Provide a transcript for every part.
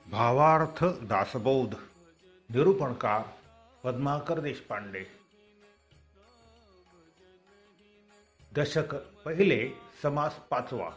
भावार्थ दासबोध. निरूपणकार पद्माकर देशपांडे. दशक पहिले, समास पाचवा.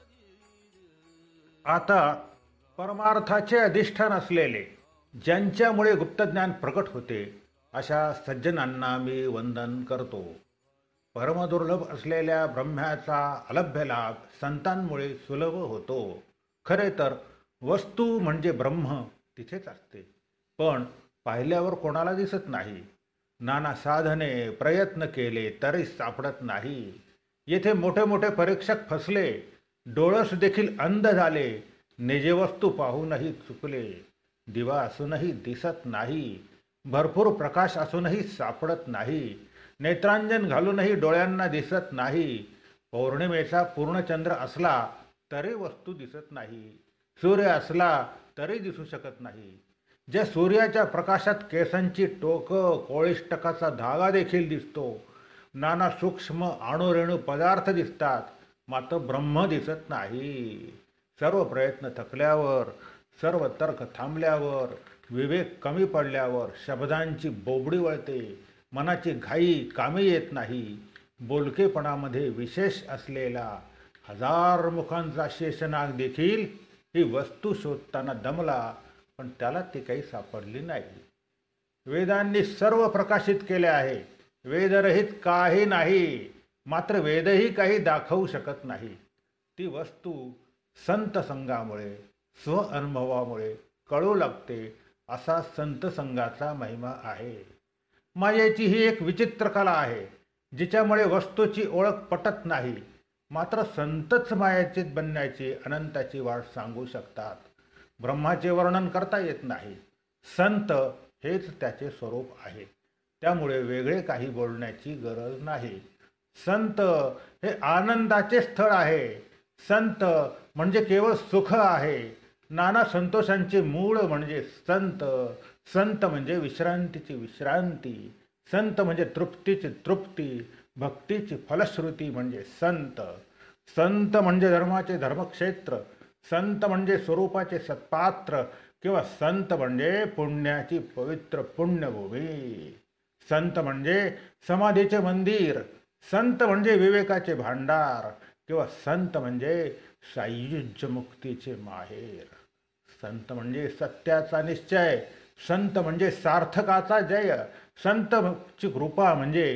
आता परमार्थाचे अधिष्ठान असलेले, ज्यांच्यामुळे गुप्तज्ञान प्रकट होते, अशा सज्जनांना मी वंदन करतो. परमदुर्लभ असलेल्या ब्रह्म्याचा अलभ्य लाभ संतांमुळे सुलभ होतो. खरे तर वस्तू म्हणजे ब्रह्म तिथेच असते, पण पाहिल्यावर कोणाला दिसत नाही. नाना साधने प्रयत्न केले तरी सापडत नाही. येथे मोठे मोठे परीक्षक फसले, डोळस देखील अंध झाले, निजे वस्तू पाहूनही चुकले. दिवा असूनही दिसत नाही, भरपूर प्रकाश असूनही सापडत नाही, नेत्रांजन घालूनही डोळ्यांना दिसत नाही. पौर्णिमेचा पूर्णचंद्र असला तरी वस्तू दिसत नाही, सूर्य असला तरी दिसू शकत नाही. ज्या सूर्याच्या प्रकाशात केसांची टोकं, कोळिष्टकाचा धागा देखील दिसतो, नाना सूक्ष्म अणुरेणू पदार्थ दिसतात, मात्र ब्रह्म दिसत नाही. सर्व प्रयत्न थकल्यावर, सर्व तर्क थांबल्यावर, विवेक कमी पडल्यावर शब्दांची बोबडी वळते, मनाची घाई कामी येत नाही. बोलकेपणामध्ये विशेष असलेला हजार मुखांचा शेषनाग देखील ही वस्तू शोधताना दमला, पण त्याला ती काही सापडली नाही. वेदांनी सर्व प्रकाशित केले आहे, वेदरहित काही नाही, मात्र वेदही काही दाखवू शकत नाही. ती वस्तू संत संगामुळे, स्वअनुभवामुळे कळू लागते, असा संत संघाचा महिमा आहे. मायेची ही एक विचित्र कला आहे, जिच्यामुळे वस्तूची ओळख पटत नाही, मात्र संतच मायाचीत बनण्याची अनंताची वाट सांगू शकतात. ब्रह्माचे वर्णन करता येत नाही, संत हेच त्याचे स्वरूप आहे, त्यामुळे वेगळे काही बोलण्याची गरज नाही. संत हे आनंदाचे स्थळ आहे. संत म्हणजे केवळ सुख आहे. नाना संतोषांचे मूळ म्हणजे संत. संत म्हणजे विश्रांतीची विश्रांती. संत म्हणजे तृप्तीची तृप्ती. भक्तीची फलश्रुती म्हणजे संत. संत म्हणजे धर्माचे धर्मक्षेत्र. संत म्हणजे स्वरूपाचे सत्पात्र, किंवा संत म्हणजे पुण्याची पवित्र पुण्यभूमी. संत म्हणजे समाधीचे मंदिर. संत म्हणजे विवेकाचे भांडार, किंवा संत म्हणजे सायुज्य मुक्तीचे माहेर. संत म्हणजे सत्याचा निश्चय. संत म्हणजे सार्थकाचा जय. संतांची कृपा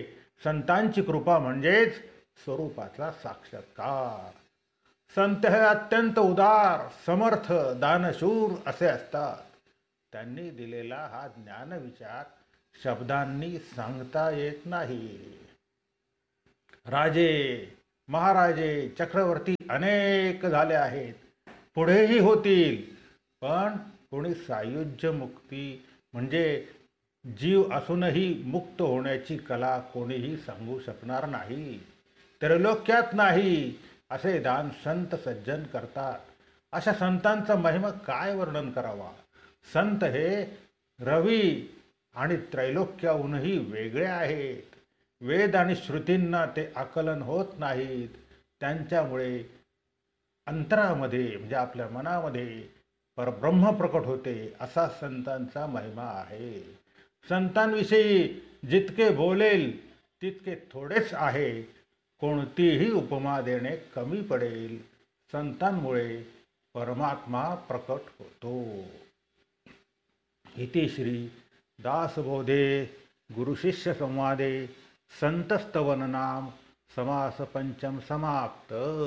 म्हणजेच स्वरूपाचा साक्षात्कार. संत हे अत्यंत उदार, समर्थ, दानशूर असे असतात. त्यांनी दिलेला हा ज्ञानविचार शब्दांनी सांगता येत नाही. राजे, महाराजे, चक्रवर्ती अनेक झाले आहेत, पुढेही होतील, पण कोणी सायुज्य मुक्ती म्हणजे जीव असूनही मुक्त होण्याची कला कोणीही सांगू शकणार नाही. त्रैलोक्यात नाही असे दान संत सज्जन करतात. अशा संतांचा महिमा काय वर्णन करावा. संत हे रवी आणि त्रैलोक्याहूनही वेगळे आहेत. वेद आणि श्रुतींना ते आकलन होत नाहीत. त्यांच्यामुळे अंतरामध्ये म्हणजे आपल्या मनामध्ये परब्रह्म प्रकट होते, असा संतांचा महिमा आहे. संतांविषयी जितके बोलेल तितके थोडेच आहे. कोणतीही उपमा देणे कमी पडेल. संतांमुळे परमात्मा प्रकट होतो. इति श्री दासबोधे गुरुशिष्य संवादे संतस्तवन नाम समास पंचम समाप्त.